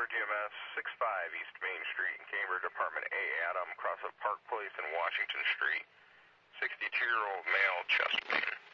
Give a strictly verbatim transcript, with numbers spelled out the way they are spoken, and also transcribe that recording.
Cambridge E M S, six five East Main Street in Cambridge, Apartment A, Adam, across of Park Place and Washington Street. sixty-two-year-old male, chest pain.